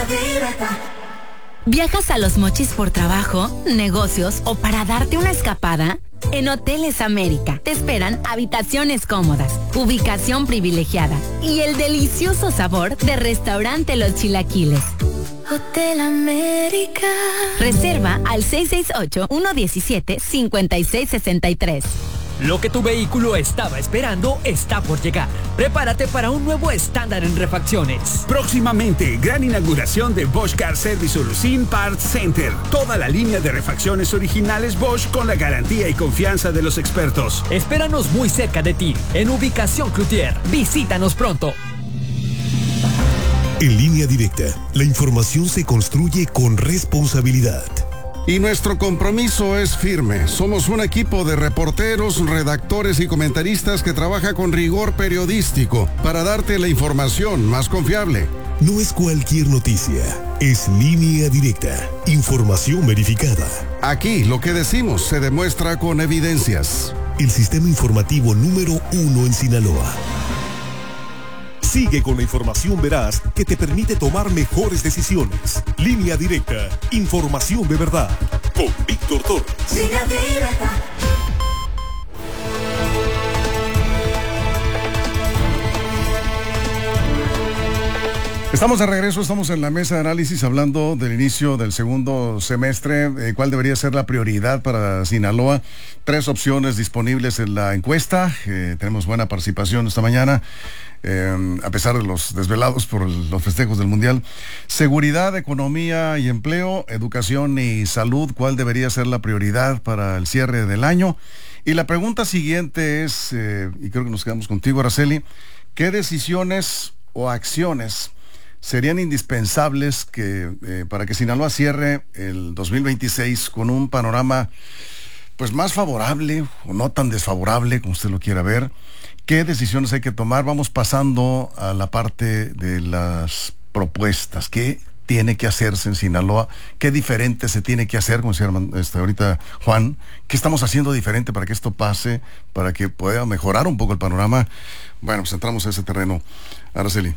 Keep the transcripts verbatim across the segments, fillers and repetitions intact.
Directa. ¿Viajas a Los Mochis por trabajo, negocios o para darte una escapada? En Hoteles América te esperan habitaciones cómodas, ubicación privilegiada y el delicioso sabor de restaurante Los Chilaquiles. Hotel América. Reserva al seis seis ocho, uno uno siete, cinco seis seis tres. Lo que tu vehículo estaba esperando está por llegar. Prepárate para un nuevo estándar en refacciones. Próximamente, gran inauguración de Bosch Car Service Ulucín Parts Center. Toda la línea de refacciones originales Bosch con la garantía y confianza de los expertos. Espéranos muy cerca de ti, en Ubicación Cloutier. Visítanos pronto. En Línea Directa, la información se construye con responsabilidad. Y nuestro compromiso es firme. Somos un equipo de reporteros, redactores y comentaristas que trabaja con rigor periodístico para darte la información más confiable. No es cualquier noticia, es Línea Directa, información verificada. Aquí lo que decimos se demuestra con evidencias. El sistema informativo número uno en Sinaloa. Sigue con la información veraz que te permite tomar mejores decisiones. Línea Directa, información de verdad. Con Víctor Torres. Línea Directa. Estamos de regreso, estamos en la mesa de análisis hablando del inicio del segundo semestre, eh, cuál debería ser la prioridad para Sinaloa. Tres opciones disponibles en la encuesta, eh, tenemos buena participación esta mañana, eh, a pesar de los desvelados por el, los festejos del Mundial. Seguridad, economía y empleo, educación y salud, ¿cuál debería ser la prioridad para el cierre del año? Y la pregunta siguiente es, eh, y creo que nos quedamos contigo, Araceli, ¿qué decisiones o acciones serían indispensables que eh, para que Sinaloa cierre el dos mil veintiséis con un panorama pues más favorable o no tan desfavorable como usted lo quiera ver? ¿Qué decisiones hay que tomar? Vamos pasando a la parte de las propuestas. ¿Qué tiene que hacerse en Sinaloa? ¿Qué diferente se tiene que hacer? Como decía este, ahorita Juan, ¿qué estamos haciendo diferente para que esto pase, para que pueda mejorar un poco el panorama? Bueno, pues entramos a ese terreno. Araceli.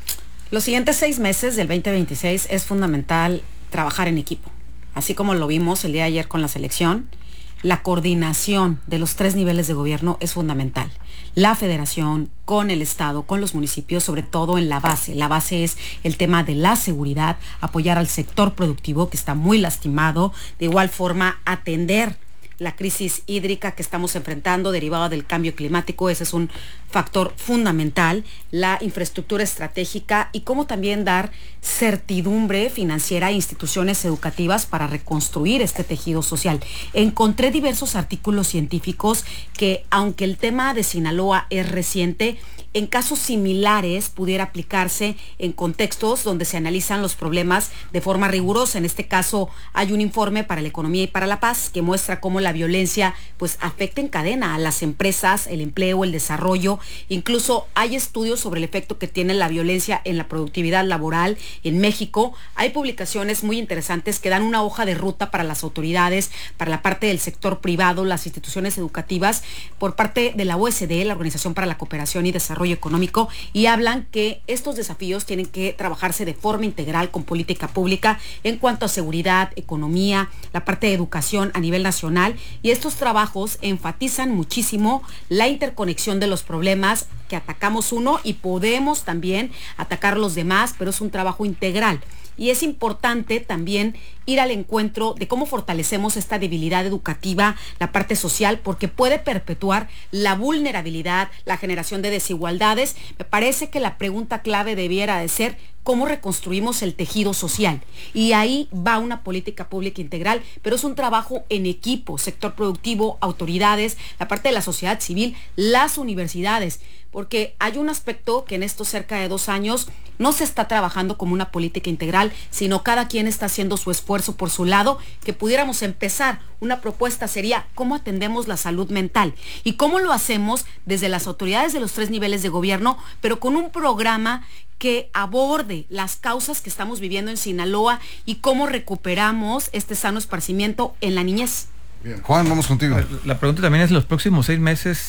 Los siguientes seis meses del veinte veintiséis es fundamental trabajar en equipo. Así como lo vimos el día de ayer con la selección, la coordinación de los tres niveles de gobierno es fundamental. La federación con el estado, con los municipios, sobre todo en la base. La base es el tema de la seguridad, apoyar al sector productivo que está muy lastimado, de igual forma atender la crisis hídrica que estamos enfrentando derivada del cambio climático. Ese es un factor fundamental, la infraestructura estratégica y cómo también dar certidumbre financiera a instituciones educativas para reconstruir este tejido social. Encontré diversos artículos científicos que, aunque el tema de Sinaloa es reciente, en casos similares pudiera aplicarse en contextos donde se analizan los problemas de forma rigurosa. En este caso hay un informe para la economía y para la paz que muestra cómo la violencia pues afecta en cadena a las empresas, el empleo, el desarrollo. Incluso hay estudios sobre el efecto que tiene la violencia en la productividad laboral en México. Hay publicaciones muy interesantes que dan una hoja de ruta para las autoridades, para la parte del sector privado, las instituciones educativas, por parte de la O E C D, la Organización para la Cooperación y Desarrollo Económico, y hablan que estos desafíos tienen que trabajarse de forma integral con política pública en cuanto a seguridad, economía, la parte de educación a nivel nacional, y estos trabajos enfatizan muchísimo la interconexión de los problemas que atacamos uno y podemos también atacar los demás, pero es un trabajo integral. Y es importante también ir al encuentro de cómo fortalecemos esta debilidad educativa, la parte social, porque puede perpetuar la vulnerabilidad, la generación de desigualdades. Me parece que la pregunta clave debiera de ser cómo reconstruimos el tejido social. Y ahí va una política pública integral, pero es un trabajo en equipo, sector productivo, autoridades, la parte de la sociedad civil, las universidades, porque hay un aspecto que en estos cerca de dos años no se está trabajando como una política integral, sino cada quien está haciendo su esfuerzo por su lado. Que pudiéramos empezar, una propuesta sería cómo atendemos la salud mental y cómo lo hacemos desde las autoridades de los tres niveles de gobierno, pero con un programa que aborde las causas que estamos viviendo en Sinaloa y cómo recuperamos este sano esparcimiento en la niñez. Bien. Juan, vamos contigo. La, la pregunta también es, los próximos seis meses,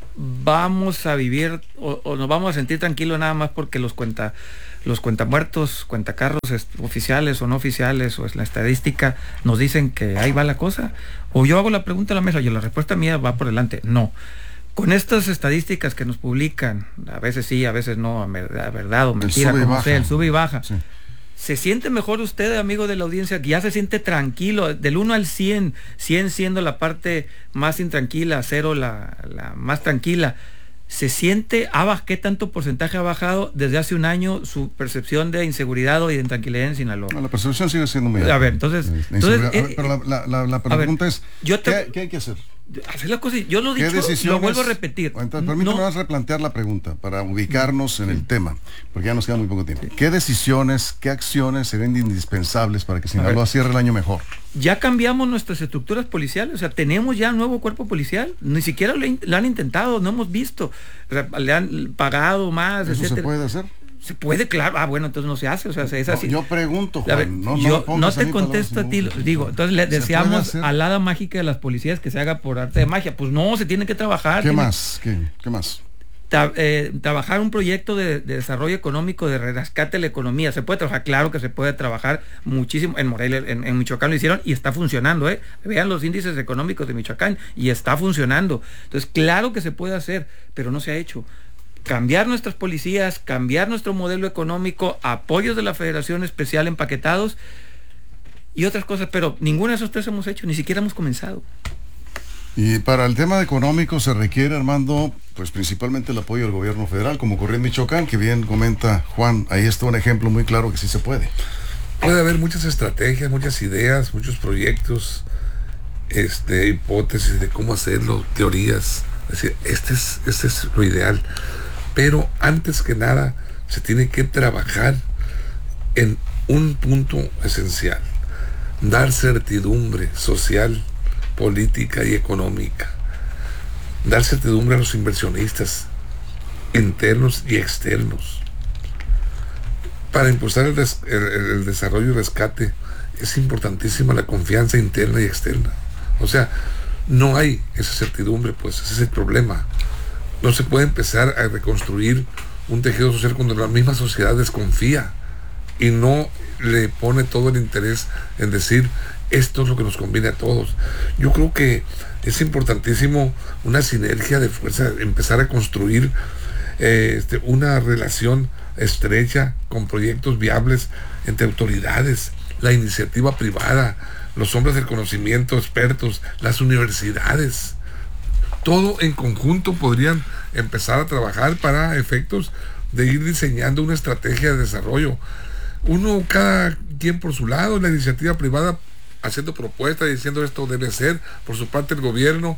vamos a vivir o, o nos vamos a sentir tranquilos nada más porque los cuenta los cuentamuertos, cuentacarros oficiales o no oficiales o es la estadística nos dicen que ahí va la cosa. O yo hago la pregunta a la mesa y la respuesta mía va por delante. No. Con estas estadísticas que nos publican, a veces sí, a veces no, a verdad o mentira, como sea, el sube y baja. Sí. ¿Se siente mejor usted, amigo de la audiencia, que ya se siente tranquilo, del uno al cien, cien siendo la parte más intranquila, cero la, la más tranquila? ¿Se siente, ah, qué tanto porcentaje ha bajado desde hace un año su percepción de inseguridad o de intranquilidad en Sinaloa? No, la percepción sigue siendo muy alta. A ver, entonces... entonces a ver, pero la, la, la, la pregunta ver, es, yo te, ¿qué, ¿qué hay que hacer? Hacer la cosa, yo lo he dicho, lo vuelvo a repetir. Entonces, permítame no. más replantear la pregunta para ubicarnos en sí. el tema, porque ya nos queda muy poco tiempo. Sí. ¿Qué decisiones, qué acciones serían indispensables para que Sinaloa cierre el año mejor? Ya cambiamos nuestras estructuras policiales, o sea, tenemos ya un nuevo cuerpo policial, ni siquiera lo, lo han intentado, no hemos visto, o sea, le han pagado más, ¿Eso etcétera. se puede hacer? Se puede, claro. Ah, bueno, entonces no se hace, o sea, es así. No, yo pregunto, Juan, ver, no, yo no, no te contesto a ti, no, digo, entonces le deseamos a la hada mágica de las policías que se haga por arte de magia. Pues no, se tiene que trabajar. ¿Qué tiene, más? ¿Qué, qué más? Ta, eh, trabajar un proyecto de, de desarrollo económico, de rescate de la economía. Se puede trabajar, claro que se puede trabajar muchísimo. En Morelia, en, en Michoacán lo hicieron y está funcionando, ¿eh? Vean los índices económicos de Michoacán y está funcionando. Entonces, claro que se puede hacer, pero no se ha hecho. Cambiar nuestras policías, cambiar nuestro modelo económico, apoyos de la Federación Especial empaquetados y otras cosas, pero ninguna de esos tres hemos hecho, ni siquiera hemos comenzado. Y para el tema económico se requiere, Armando, pues principalmente el apoyo del gobierno federal, como ocurrió en Michoacán, que bien comenta Juan, ahí está un ejemplo muy claro que sí se puede. Puede haber muchas estrategias, muchas ideas, muchos proyectos, este, hipótesis de cómo hacerlo, teorías, es decir, este es, este es lo ideal. Pero antes que nada se tiene que trabajar en un punto esencial: dar certidumbre social, política y económica, dar certidumbre a los inversionistas internos y externos. Para impulsar el, des, el, el desarrollo y rescate es importantísima la confianza interna y externa. O sea, no hay esa certidumbre, pues ese es el problema. No se puede empezar a reconstruir un tejido social cuando la misma sociedad desconfía y no le pone todo el interés en decir esto es lo que nos conviene a todos. Yo creo que es importantísimo una sinergia de fuerza, empezar a construir eh, este, una relación estrecha con proyectos viables entre autoridades, la iniciativa privada, los hombres del conocimiento, expertos, las universidades. Todo en conjunto podrían empezar a trabajar para efectos de ir diseñando una estrategia de desarrollo. Uno, cada quien por su lado, la iniciativa privada haciendo propuestas y diciendo esto debe ser, por su parte el gobierno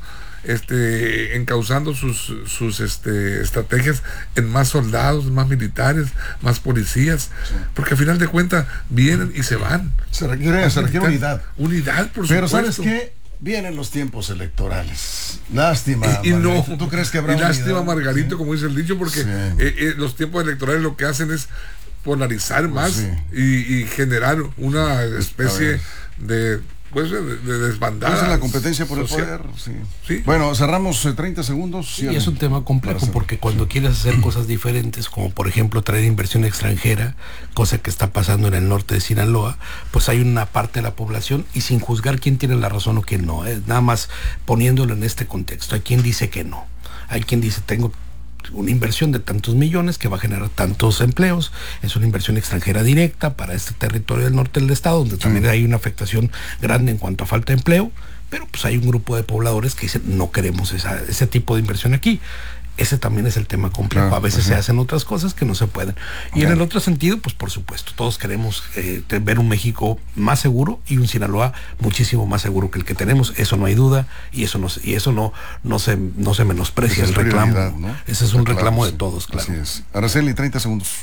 este, encauzando sus, sus este, estrategias en más soldados, más militares, más policías, sí. Porque al final de cuentas vienen y se van. Se requiere, se requiere unidad. Unidad, por Pero supuesto. ¿sabes qué? Vienen los tiempos electorales. Lástima. Y, y no, ¿tú crees que habrá y lástima, unidad? Margarito, ¿sí? Como dice el dicho, porque sí. eh, eh, los tiempos electorales lo que hacen es polarizar pues más sí. y, y generar una especie de, pues, de, de desbandada. Esa es la competencia por social. El poder. Sí. ¿Sí? Bueno, cerramos eh, treinta segundos. Sí, es un tema complejo porque cuando quieres hacer cosas diferentes, como por ejemplo traer inversión extranjera, cosa que está pasando en el norte de Sinaloa, pues hay una parte de la población, y sin juzgar quién tiene la razón o quién no, es nada más poniéndolo en este contexto. Hay quien dice que no, hay quien dice tengo una inversión de tantos millones que va a generar tantos empleos, es una inversión extranjera directa para este territorio del norte del estado, donde también hay una afectación grande en cuanto a falta de empleo, pero pues hay un grupo de pobladores que dicen no queremos esa, ese tipo de inversión aquí. Ese también es el tema complejo. Claro, a veces uh-huh. se hacen otras cosas que no se pueden. Y okay. en el otro sentido, pues por supuesto, todos queremos eh, ver un México más seguro y un Sinaloa muchísimo más seguro que el que tenemos. Eso no hay duda, y eso no, y eso no, no, se, no se menosprecia el reclamo. ¿No? Ese es un reclamo, reclamo de todos, claro. Así es. Araceli, treinta segundos.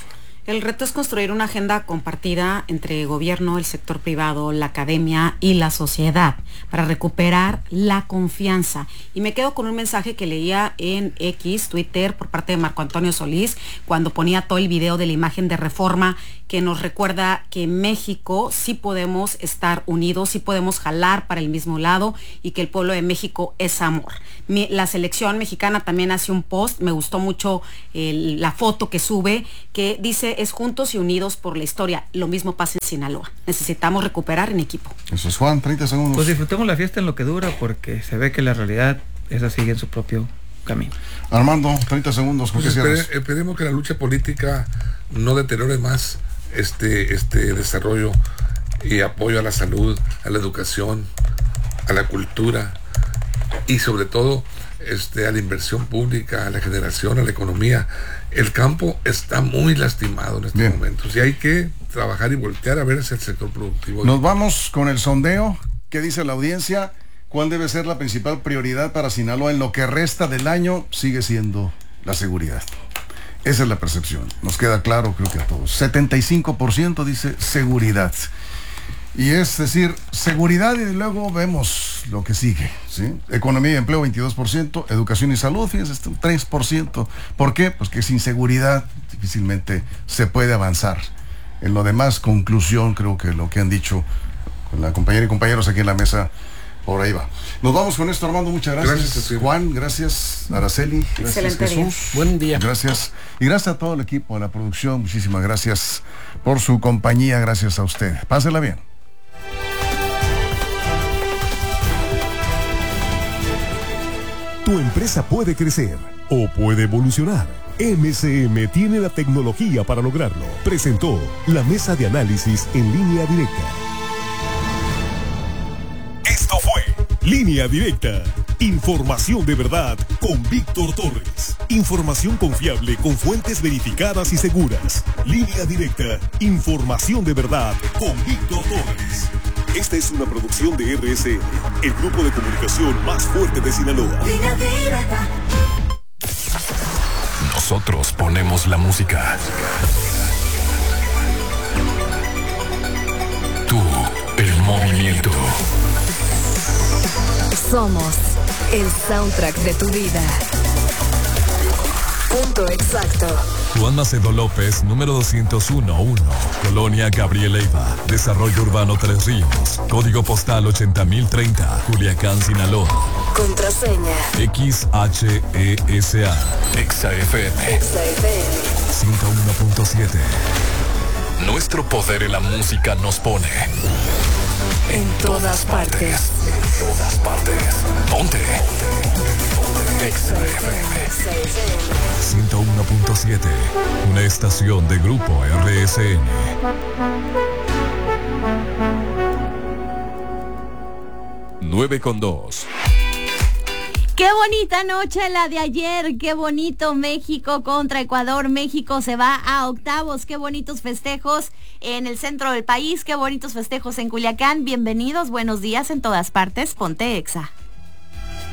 El reto es construir una agenda compartida entre gobierno, el sector privado, la academia y la sociedad para recuperar la confianza. Y me quedo con un mensaje que leía en X, Twitter, por parte de Marco Antonio Solís, cuando ponía todo el video de la imagen de Reforma, que nos recuerda que en México sí podemos estar unidos, sí podemos jalar para el mismo lado y que el pueblo de México es amor. Mi, la selección mexicana también hace un post, me gustó mucho el, la foto que sube, que dice es juntos y unidos por la historia. Lo mismo pasa en Sinaloa. Necesitamos recuperar en equipo. Eso es, Juan, treinta segundos. Pues disfrutemos la fiesta en lo que dura, porque se ve que la realidad esa sigue en su propio camino. Armando, treinta segundos. Pues espere, esperemos que la lucha política no deteriore más este, este desarrollo y apoyo a la salud, a la educación, a la cultura y sobre todo este, a la inversión pública, a la generación, a la economía. El campo está muy lastimado en estos Bien. momentos y hay que trabajar y voltear a ver hacia el sector productivo. Nos vamos con el sondeo. ¿Qué dice la audiencia? ¿Cuál debe ser la principal prioridad para Sinaloa en lo que resta del año? Sigue siendo la seguridad. Esa es la percepción. Nos queda claro, creo que a todos. setenta y cinco por ciento dice seguridad. Y es decir, seguridad y luego vemos lo que sigue, ¿sí? Economía y empleo veintidós por ciento, educación y salud, fíjense, un tres por ciento. ¿Por qué? Pues que sin seguridad difícilmente se puede avanzar. En lo demás, conclusión, creo que lo que han dicho con la compañera y compañeros aquí en la mesa, por ahí va. Nos vamos con esto, Armando, muchas gracias. Gracias, Juan, gracias. Araceli, gracias. Excelente Jesús. día. Buen día. Gracias. Y gracias a todo el equipo, a la producción, muchísimas gracias por su compañía, gracias a usted. Pásela bien. Tu empresa puede crecer o puede evolucionar. M C M tiene la tecnología para lograrlo. Presentó la mesa de análisis en Línea Directa. Esto fue Línea Directa. Información de verdad con Víctor Torres. Información confiable con fuentes verificadas y seguras. Línea Directa. Información de verdad con Víctor Torres. Esta es una producción de R S N, el grupo de comunicación más fuerte de Sinaloa. Línea Directa. Nosotros ponemos la música. Tú, el movimiento. Somos el soundtrack de tu vida. Punto exacto. Juan Macedo López, número doscientos uno uno, Colonia Gabriel Leiva, Desarrollo Urbano Tres Ríos, Código Postal ochenta mil treinta, Culiacán, Sinaloa. Contraseña X H E S A. Exa F M. Exa F M. ciento uno punto siete. Nuestro poder en la música nos pone en todas partes. En todas partes. Ponte. Exa F M. ciento uno punto siete. Una estación de Grupo R S N. nueve con dos. Qué bonita noche la de ayer, qué bonito México contra Ecuador. México se va a octavos, qué bonitos festejos en el centro del país, qué bonitos festejos en Culiacán. Bienvenidos, buenos días en todas partes, ponte Exa.